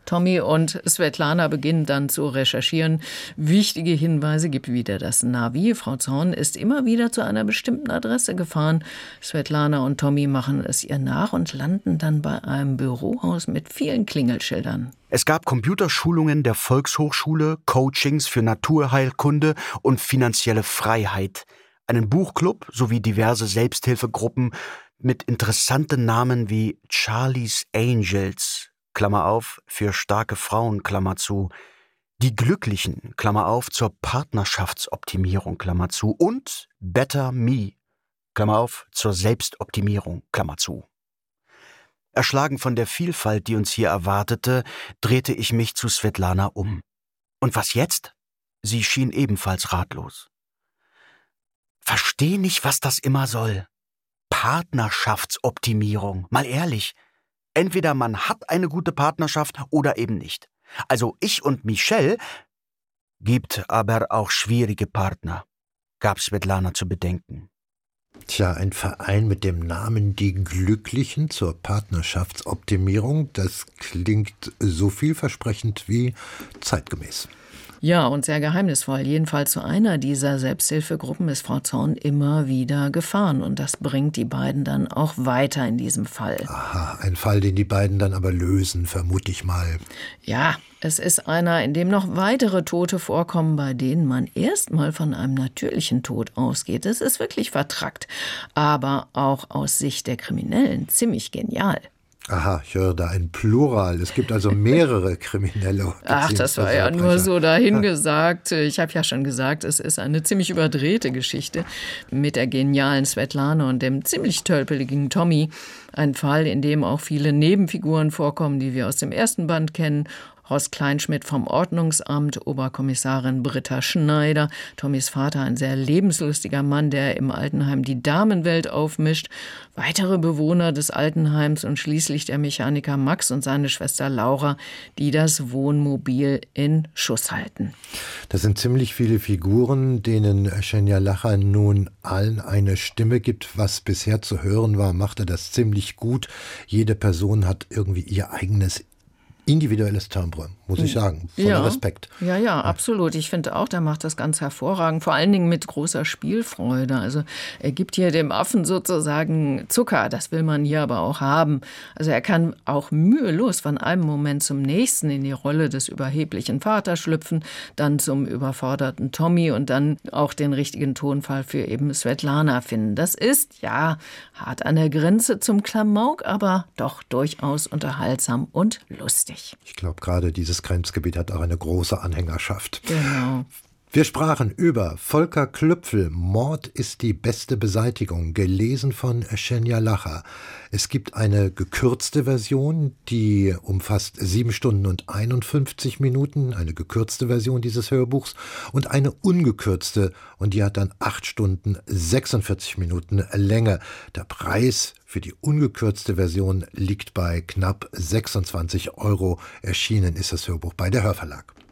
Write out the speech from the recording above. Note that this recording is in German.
Tommy und Svetlana beginnen dann zu recherchieren. Wichtige Hinweise gibt wieder das Navi. Frau Zorn ist immer wieder zu einer bestimmten Adresse gefahren. Svetlana und Tommy machen es ihr nach und landen dann bei einem Bürohaus mit vielen Klingelschildern. Es gab Computerschulungen der Volkshochschule, Coachings für Naturheilkunde und finanzielle Freiheit, einen Buchclub sowie diverse Selbsthilfegruppen mit interessanten Namen wie Charlie's Angels, Klammer auf, für starke Frauen, Klammer zu, die Glücklichen, Klammer auf, zur Partnerschaftsoptimierung, Klammer zu, und Better Me, Klammer auf, zur Selbstoptimierung, Klammer zu. Erschlagen von der Vielfalt, die uns hier erwartete, drehte ich mich zu Svetlana um. Und was jetzt? Sie schien ebenfalls ratlos. Versteh nicht, was das immer soll. Partnerschaftsoptimierung, mal ehrlich. Entweder man hat eine gute Partnerschaft oder eben nicht. Also ich und Michelle, gibt aber auch schwierige Partner, gab Svetlana zu bedenken. Tja, ein Verein mit dem Namen Die Glücklichen zur Partnerschaftsoptimierung, das klingt so vielversprechend wie zeitgemäß. Ja, und sehr geheimnisvoll. Jedenfalls zu einer dieser Selbsthilfegruppen ist Frau Zorn immer wieder gefahren. Und das bringt die beiden dann auch weiter in diesem Fall. Aha, ein Fall, den die beiden dann aber lösen, vermute ich mal. Ja, es ist einer, in dem noch weitere Tote vorkommen, bei denen man erstmal von einem natürlichen Tod ausgeht. Es ist wirklich vertrackt, aber auch aus Sicht der Kriminellen ziemlich genial. Aha, ich höre da ein Plural. Es gibt also mehrere Kriminelle. Ach, das war ja nur so dahingesagt. Ich habe ja schon gesagt, es ist eine ziemlich überdrehte Geschichte mit der genialen Svetlana und dem ziemlich tölpeligen Tommy. Ein Fall, in dem auch viele Nebenfiguren vorkommen, die wir aus dem ersten Band kennen. Horst Kleinschmidt vom Ordnungsamt, Oberkommissarin Britta Schneider, Tommys Vater, ein sehr lebenslustiger Mann, der im Altenheim die Damenwelt aufmischt, weitere Bewohner des Altenheims und schließlich der Mechaniker Max und seine Schwester Laura, die das Wohnmobil in Schuss halten. Das sind ziemlich viele Figuren, denen Schenja Lacher nun allen eine Stimme gibt. Was bisher zu hören war, macht er das ziemlich gut. Jede Person hat irgendwie ihr eigenes individuelles Timbre, muss ich sagen. Voller Respekt. Ja, absolut. Ich finde auch, der macht das ganz hervorragend. Vor allen Dingen mit großer Spielfreude. Also er gibt hier dem Affen sozusagen Zucker. Das will man hier aber auch haben. Also er kann auch mühelos von einem Moment zum nächsten in die Rolle des überheblichen Vaters schlüpfen, dann zum überforderten Tommy und dann auch den richtigen Tonfall für eben Svetlana finden. Das ist, ja, hart an der Grenze zum Klamauk, aber doch durchaus unterhaltsam und lustig. Ich glaube, gerade dieses Grenzgebiet hat auch eine große Anhängerschaft. Genau. Wir sprachen über Volker Klüpfel, Mord ist die beste Beseitigung, gelesen von Schenja Lacher. Es gibt eine gekürzte Version, die umfasst 7 Stunden und 51 Minuten, eine gekürzte Version dieses Hörbuchs, und eine ungekürzte, und die hat dann 8 Stunden 46 Minuten Länge. Der Preis für die ungekürzte Version liegt bei knapp 26 €. Erschienen ist das Hörbuch bei der Hörverlag.